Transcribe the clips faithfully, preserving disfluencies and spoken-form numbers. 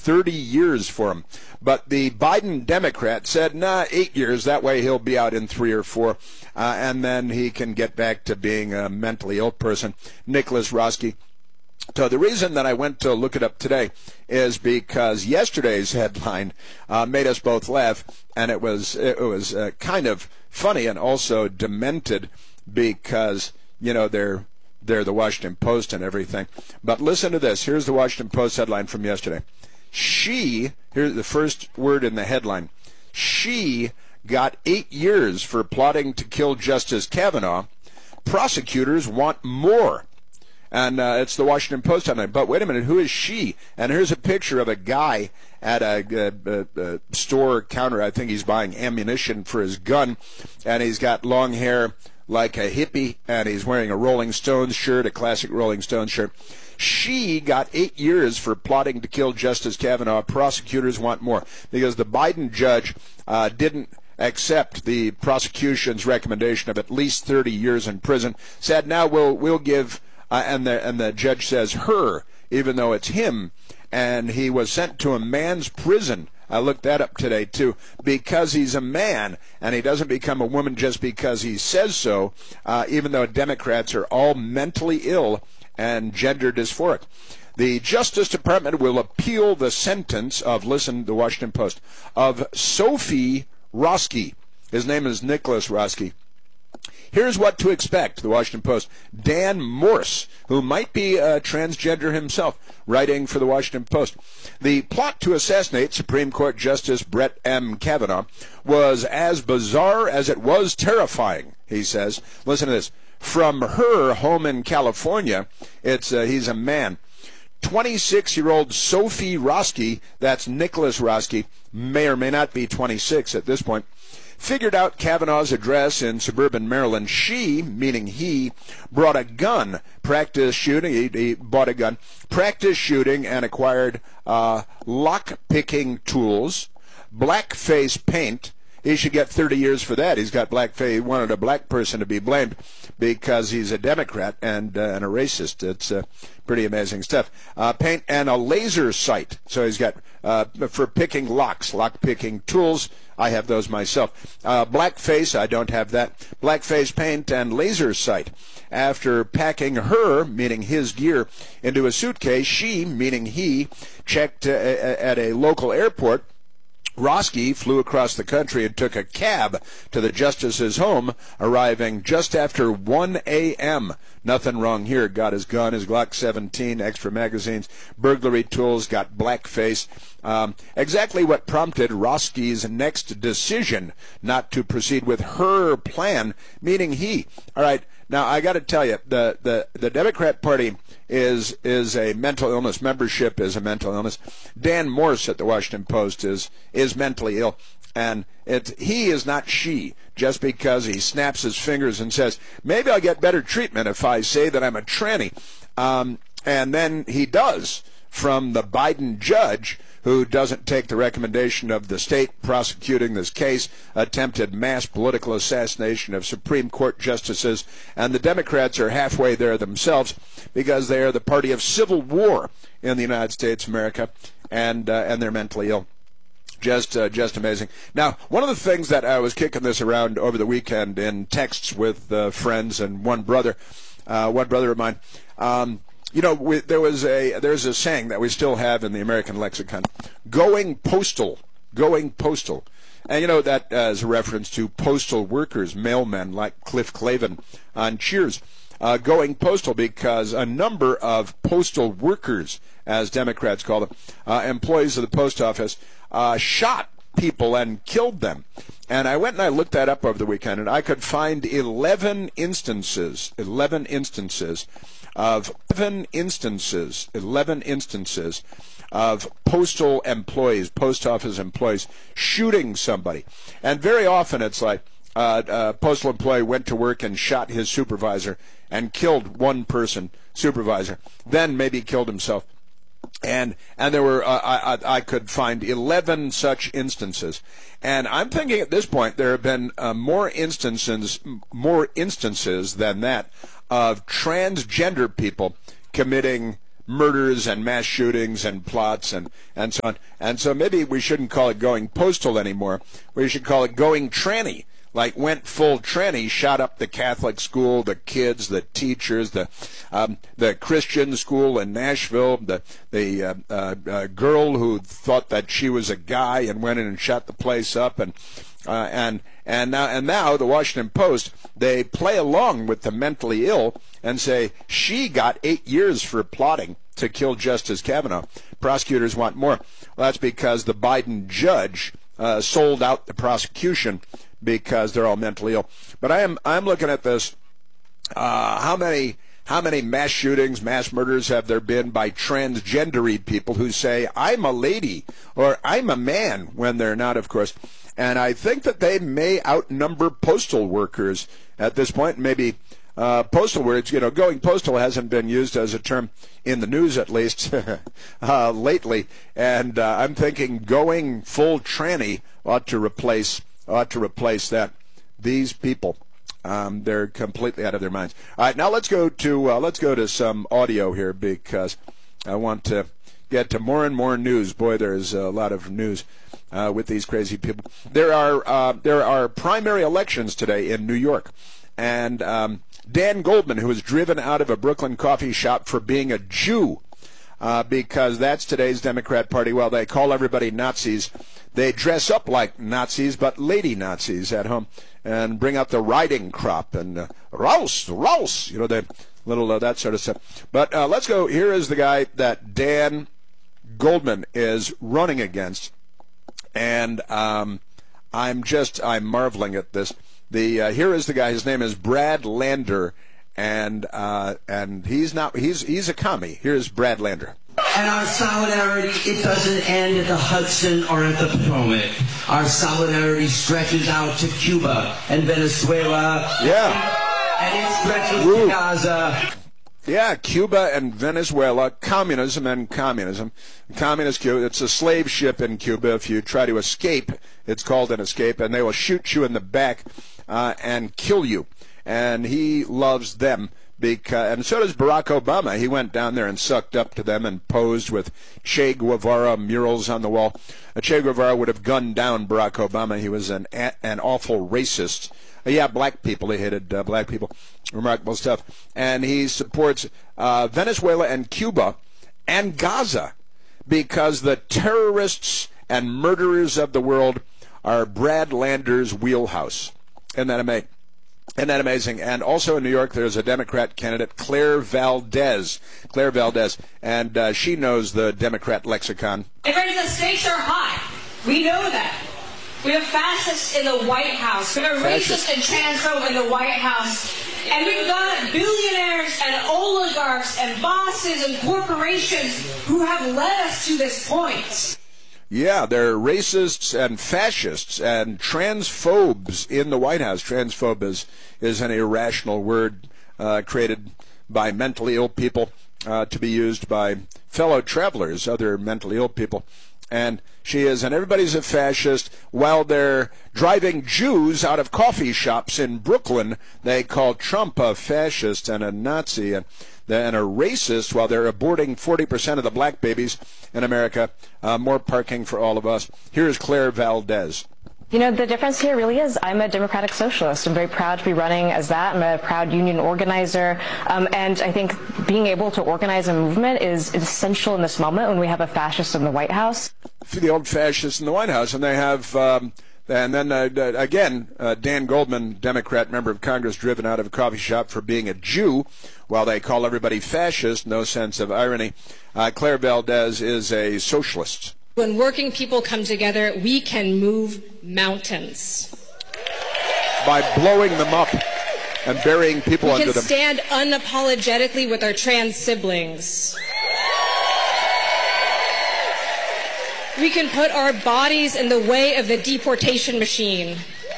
thirty years for him. But the Biden Democrat said, nah, eight years. That way he'll be out in three or four, uh, and then he can get back to being a mentally ill person. Nicholas Roske. So the reason that I went to look it up today is because yesterday's headline uh, made us both laugh, and it was it was uh, kind of funny and also demented because, you know, they're they're the Washington Post and everything. But listen to this. Here's the Washington Post headline from yesterday. She, here's the first word in the headline, she got eight years for plotting to kill Justice Kavanaugh. Prosecutors want more. And uh, it's the Washington Post headline. But wait a minute, who is she? And here's a picture of a guy at a, a, a, a store counter. I think he's buying ammunition for his gun. And he's got long hair like a hippie. And he's wearing a Rolling Stones shirt, a classic Rolling Stones shirt. She got eight years for plotting to kill Justice Kavanaugh. Prosecutors want more. Because the Biden judge uh, didn't accept the prosecution's recommendation of at least thirty years in prison. Said, now we'll, we'll give... Uh, and the and the judge says her, even though it's him, and he was sent to a man's prison. I looked that up today too, because he's a man, and he doesn't become a woman just because he says so. Uh, even though Democrats are all mentally ill and gender dysphoric, the Justice Department will appeal the sentence of, listen, the Washington Post, of Sophie Roske. His name is Nicholas Roske. Here's what to expect, the Washington Post. Dan Morse, who might be a transgender himself, writing for the Washington Post. The plot to assassinate Supreme Court Justice Brett M. Kavanaugh was as bizarre as it was terrifying, he says. Listen to this. From her home in California, it's uh, he's a man. twenty-six-year-old Sophie Roske, that's Nicholas Roske, may or may not be twenty-six at this point, figured out Kavanaugh's address in suburban Maryland. She, meaning he, brought a gun, practice shooting, he, he bought a gun, practice shooting, and acquired uh, lock-picking tools, blackface paint. He should get thirty years for that. He's got blackface. He wanted a black person to be blamed because he's a Democrat and, uh, and a racist. It's uh, pretty amazing stuff. Uh, paint and a laser sight. So he's got, uh, for picking locks, lock-picking tools. I have those myself. Uh, blackface, I don't have that. Blackface paint and laser sight. After packing her, meaning his gear, into a suitcase, she, meaning he, checked uh, at a local airport. Roske flew across the country and took a cab to the justice's home, arriving just after one a.m. Nothing wrong here. Got his gun, his Glock seventeen, extra magazines, burglary tools, got blackface. Um, exactly what prompted Roske's next decision not to proceed with her plan, meaning he. All right, now I got to tell you, the, the, the Democrat Party is is a mental illness. Membership is a mental illness. Dan Morse at the Washington Post is is mentally ill, and it he is not she. Just because he snaps his fingers and says, maybe I'll get better treatment if I say that I'm a tranny, um, and then he does from the Biden judge, who doesn't take the recommendation of the state prosecuting this case, attempted mass political assassination of Supreme Court justices, and the Democrats are halfway there themselves because they are the party of civil war in the United States of America, and uh, and they're mentally ill. Just uh, just amazing. Now, one of the things that I was kicking this around over the weekend in texts with uh, friends and one brother, uh, one brother of mine, um, you know, we, there was a there's a saying that we still have in the American lexicon: "Going postal, going postal," and you know that uh, is a reference to postal workers, mailmen like Cliff Clavin on Cheers, uh, going postal because a number of postal workers, as Democrats call them, uh, employees of the post office, uh, shot people and killed them. And I went and I looked that up over the weekend, and I could find eleven instances, eleven instances of eleven instances, eleven instances of postal employees, post office employees shooting somebody. And very often it's like uh, a postal employee went to work and shot his supervisor and killed one person, supervisor, then maybe killed himself. And and there were uh, I, I I could find eleven such instances, and I'm thinking at this point there have been uh, more instances more instances than that of transgender people committing murders and mass shootings and plots and, and so on. And so maybe we shouldn't call it going postal anymore. We should call it going tranny. Like went full tranny, shot up the Catholic school, the kids, the teachers, the um, the Christian school in Nashville, the the uh, uh, uh, girl who thought that she was a guy and went in and shot the place up, and uh, and and now and now the Washington Post, they play along with the mentally ill and say she got eight years for plotting to kill Justice Kavanaugh. Prosecutors want more. Well, that's because the Biden judge uh, sold out the prosecution, because they're all mentally ill. But I am I'm looking at this. Uh, how many how many mass shootings, mass murders have there been by transgendery people who say I'm a lady or I'm a man when they're not, of course. And I think that they may outnumber postal workers at this point. Maybe uh, postal workers, you know, going postal hasn't been used as a term in the news, at least uh, lately. And uh, I'm thinking going full tranny ought to replace. ought to replace that. These people, um, they're completely out of their minds. All right, now let's go to uh, let's go to some audio here, because I want to get to more and more news. Boy, there's a lot of news uh, with these crazy people. There are uh, there are primary elections today in New York, and um, Dan Goldman, who was driven out of a Brooklyn coffee shop for being a Jew, uh, because that's today's Democrat Party. Well, they call everybody Nazis. They dress up like Nazis, but lady Nazis at home, and bring out the riding crop and uh, Raus, Raus, you know, the little uh, that sort of stuff. But uh, let's go. Here is the guy that Dan Goldman is running against, and um, I'm just I'm marveling at this. The uh, here is the guy. His name is Brad Lander, and uh, and he's not he's he's a commie. Here's Brad Lander. And our solidarity, it doesn't end at the Hudson or at the Potomac. Our solidarity stretches out to Cuba and Venezuela. Yeah. And it stretches Ooh. to Gaza. Yeah, Cuba and Venezuela, communism and communism. Communist Cuba, it's a slave ship in Cuba. If you try to escape, it's called an escape, and they will shoot you in the back uh, and kill you. And he loves them. Because, and so does Barack Obama. He went down there and sucked up to them and posed with Che Guevara murals on the wall. Uh, che Guevara would have gunned down Barack Obama. He was an an awful racist. Uh, yeah, black people. He hated uh, black people. Remarkable stuff. And he supports uh, Venezuela and Cuba and Gaza, because the terrorists and murderers of the world are Brad Lander's wheelhouse. Isn't that amazing? Isn't that amazing? And also in New York, there's a Democrat candidate, Claire Valdez. Claire Valdez, and uh, she knows the Democrat lexicon. And friends, the stakes are high. We know that. We have fascists in the White House. We have Fascist. racist and transphobe in the White House. And we've got billionaires and oligarchs and bosses and corporations who have led us to this point. Yeah, they're racists and fascists and transphobes in the White House. Transphobe is, is an irrational word uh, created by mentally ill people uh, to be used by fellow travelers, other mentally ill people. And she is, and everybody's a fascist. While they're driving Jews out of coffee shops in Brooklyn, they call Trump a fascist and a Nazi and, and a racist, while they're aborting forty percent of the black babies in America. Uh, more parking for all of us. Here's Claire Valdez. You know, the difference here really is I'm a democratic socialist. I'm very proud to be running as that. I'm a proud union organizer. Um, and I think being able to organize a movement is essential in this moment when we have a fascist in the White House. For the old fascists in the White House. And they have, um, and then uh, again, uh, Dan Goldman, Democrat member of Congress, driven out of a coffee shop for being a Jew, while they call everybody fascist, no sense of irony. Uh, Claire Valdez is a socialist. When working people come together, we can move mountains. By blowing them up and burying people we under can them. stand unapologetically with our trans siblings. We can put our bodies in the way of the deportation machine.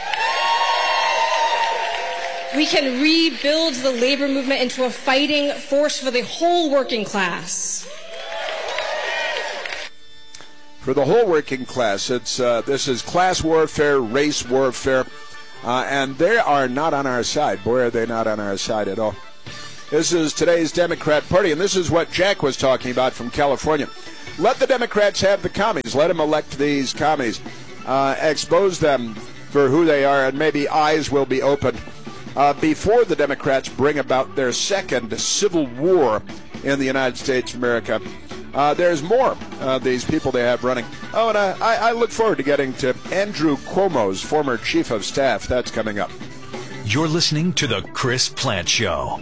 We can rebuild the labor movement into a fighting force for the whole working class. For the whole working class. It's uh, this is class warfare, race warfare, uh, and they are not on our side. Boy, are they not on our side at all. This is today's Democrat Party, and this is what Jack was talking about from California. Let the Democrats have the commies. Let them elect these commies. Uh, expose them for who they are, and maybe eyes will be opened uh, before the Democrats bring about their second civil war in the United States of America. Uh, there's more of these people they have running. Oh, and uh, I, I look forward to getting to Andrew Cuomo's former chief of staff. That's coming up. You're listening to The Chris Plante Show.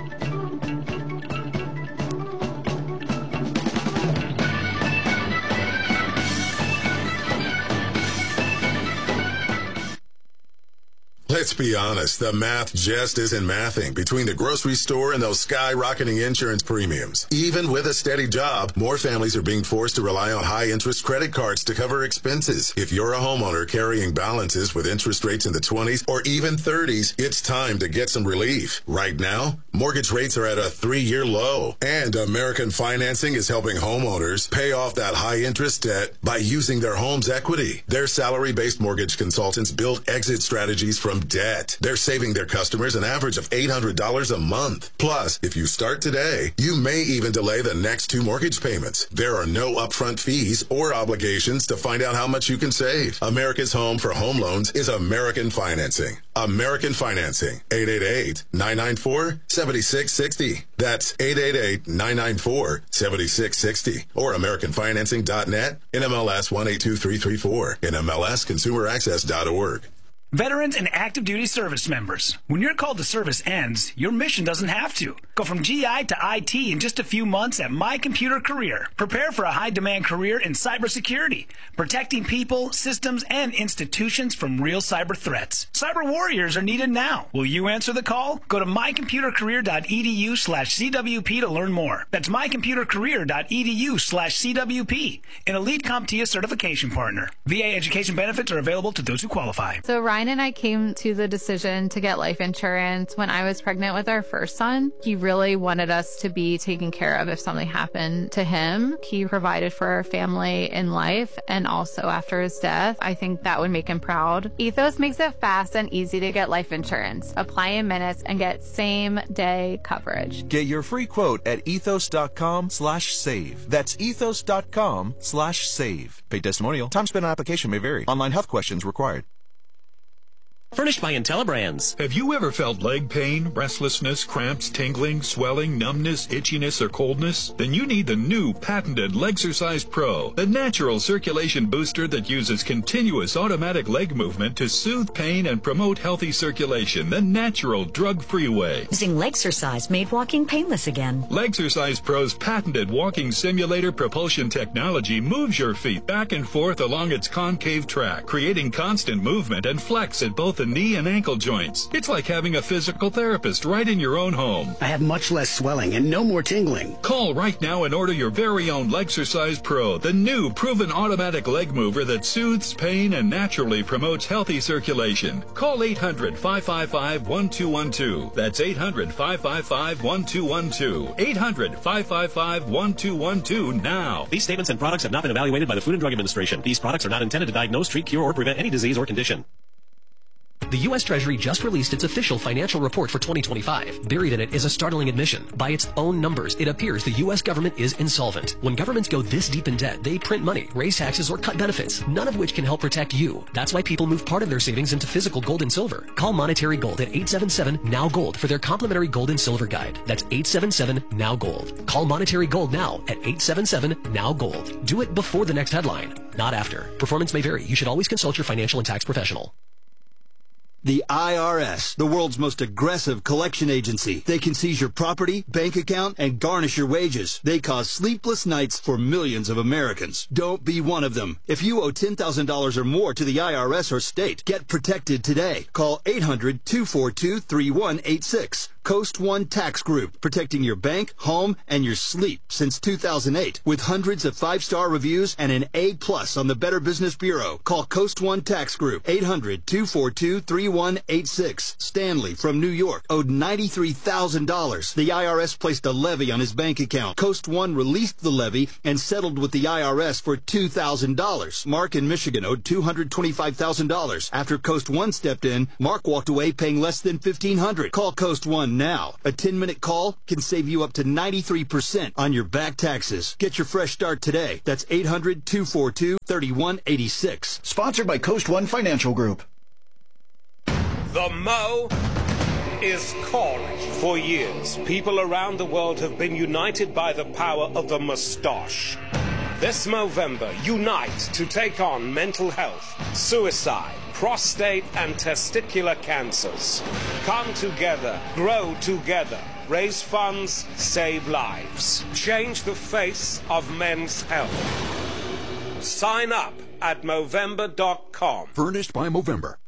Let's be honest, the math just isn't mathing between the grocery store and those skyrocketing insurance premiums. Even with a steady job, more families are being forced to rely on high-interest credit cards to cover expenses. If you're a homeowner carrying balances with interest rates in the twenties or even thirties, it's time to get some relief. Right now, mortgage rates are at a three-year low, and American Financing is helping homeowners pay off that high-interest debt by using their home's equity. Their salary-based mortgage consultants build exit strategies from debt. They're saving their customers an average of eight hundred dollars a month. Plus, if you start today, you may even delay the next two mortgage payments. There are no upfront fees or obligations to find out how much you can save. America's home for home loans is American Financing. American Financing. eight eight eight, nine nine four, seven six six zero. That's eight eight eight, nine nine four, seven six six zero. Or American Financing dot net, N M L S one eight two three three four, N M L S consumer access dot org. Veterans and active duty service members, when your call to service ends, your mission doesn't have to. Go from G I to I T in just a few months at My Computer Career. Prepare for a high-demand career in cybersecurity, protecting people, systems, and institutions from real cyber threats. Cyber warriors are needed now. Will you answer the call? Go to my computer career dot e d u slash C W P to learn more. That's my computer career dot e d u slash C W P, an elite CompTIA certification partner. V A education benefits are available to those who qualify. So Ryan and I came to the decision to get life insurance when I was pregnant with our first son. He really wanted us to be taken care of if something happened to him. He provided for our family in life and also after his death. I think that would make him proud. Ethos makes it fast and easy to get life insurance. Apply in minutes and get same day coverage. Get your free quote at ethos dot com slash save. That's ethos dot com slash save. Paid testimonial. Time spent on application may vary. Online health questions required. Furnished by IntelliBrands. Have you ever felt leg pain, restlessness, cramps, tingling, swelling, numbness, itchiness, or coldness? Then you need the new patented Legsercise Pro, the natural circulation booster that uses continuous automatic leg movement to soothe pain and promote healthy circulation the natural, drug-free way. Using Legsercise made walking painless again. Legsercise Pro's patented walking simulator propulsion technology moves your feet back and forth along its concave track, creating constant movement and flex at both the knee and ankle joints. It's like having a physical therapist right in your own home. I have much less swelling and no more tingling. Call right now and order your very own Legsercise Pro, the new proven automatic leg mover that soothes pain and naturally promotes healthy circulation. Call eight hundred, five five five, one two one two. That's eight hundred, five five five, one two one two. eight hundred, five five five, one two one two now. These statements and products have not been evaluated by the Food and Drug Administration. These products are not intended to diagnose, treat, cure, or prevent any disease or condition. The U S Treasury just released its official financial report for twenty twenty-five. Buried in it is a startling admission. By its own numbers, it appears the U S government is insolvent. When governments go this deep in debt, they print money, raise taxes, or cut benefits, none of which can help protect you. That's why people move part of their savings into physical gold and silver. Call Monetary Gold at eight seven seven, N O W Gold for their complimentary gold and silver guide. That's eight seven seven, N O W Gold. Call Monetary Gold now at eight seven seven, N O W Gold. Do it before the next headline, not after. Performance may vary. You should always consult your financial and tax professional. The I R S, the world's most aggressive collection agency. They can seize your property, bank account, and garnish your wages. They cause sleepless nights for millions of Americans. Don't be one of them. If you owe ten thousand dollars or more to the I R S or state, get protected today. Call eight hundred, two four two, three one eight six. Coast One Tax Group, protecting your bank, home, and your sleep since two thousand eight. With hundreds of five-star reviews and an A plus on the Better Business Bureau. Call Coast One Tax Group, eight hundred, two four two, three one eight six. Stanley from New York owed ninety-three thousand dollars. The I R S placed a levy on his bank account. Coast One released the levy and settled with the I R S for two thousand dollars. Mark in Michigan owed two hundred twenty-five thousand dollars. After Coast One stepped in, Mark walked away paying less than fifteen hundred dollars. Call Coast One now. A ten-minute call can save you up to ninety-three percent on your back taxes. Get your fresh start today. That's eight hundred, two four two, three one eight six. Sponsored by Coast One Financial Group. The Mo is calling. For years, people around the world have been united by the power of the moustache. This Movember, unite to take on mental health, suicide, prostate and testicular cancers. Come together, grow together, raise funds, save lives. Change the face of men's health. Sign up at Movember dot com. Furnished by Movember.